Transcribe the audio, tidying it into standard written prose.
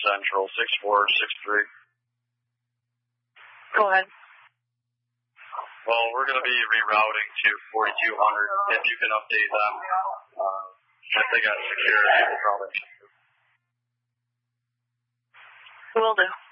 Central, 6463. Go ahead. Well, we're going to be rerouting to 4200. If you can update them, if they got security, we'll probably. Will do.